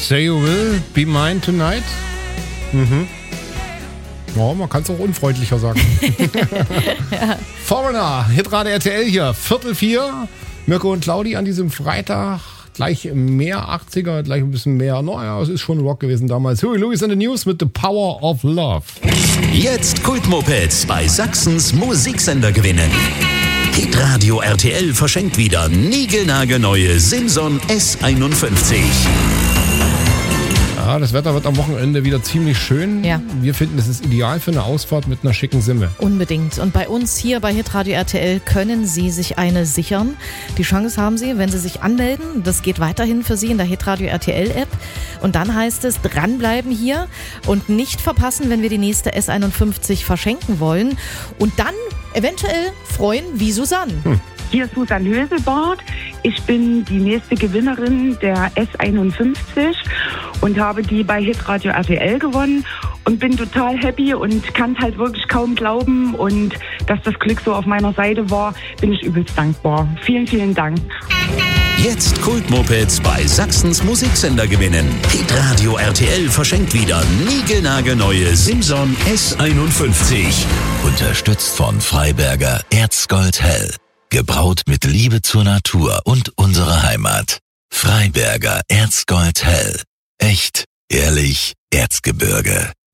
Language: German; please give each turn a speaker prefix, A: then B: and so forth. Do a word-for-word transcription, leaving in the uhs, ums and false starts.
A: Say You Will Be Mine Tonight. Mhm. Ja, man kann es auch unfreundlicher sagen. Ja. Foreigner, Hitrate R T L hier, Viertel vier. Mirko und Claudi an diesem Freitag. Gleich mehr achtziger, gleich ein bisschen mehr. Naja, es ist schon Rock gewesen damals. Huey Lewis in the News mit The Power of Love.
B: Jetzt Kultmopeds bei Sachsens Musiksender gewinnen. Hitradio R T L verschenkt wieder niegelnagelneue Simson S einundfünfzig.
A: Ja, das Wetter wird am Wochenende wieder ziemlich schön.
C: Ja.
A: Wir finden, es ist ideal für eine Ausfahrt mit einer schicken Simme.
C: Unbedingt. Und bei uns hier bei Hitradio R T L können Sie sich eine sichern. Die Chance haben Sie, wenn Sie sich anmelden. Das geht weiterhin für Sie in der Hitradio R T L-App. Und dann heißt es, dranbleiben hier und nicht verpassen, wenn wir die nächste S einundfünfzig verschenken wollen. Und dann eventuell freuen wie Susanne. Hm.
D: Hier ist Susanne Höselbart. Ich bin die nächste Gewinnerin der S einundfünfzig und habe die bei Hitradio R T L gewonnen und bin total happy und kann es halt wirklich kaum glauben. Und dass das Glück so auf meiner Seite war, bin ich übelst dankbar. Vielen, vielen Dank.
B: Jetzt Kultmopeds bei Sachsens Musiksender gewinnen. Hitradio R T L verschenkt wieder niegelnagelneue Simson S einundfünfzig. Unterstützt von Freiberger Erzgold Hell. Gebraut mit Liebe zur Natur und unserer Heimat. Freiberger Erzgold Hell. Echt, ehrlich, Erzgebirge.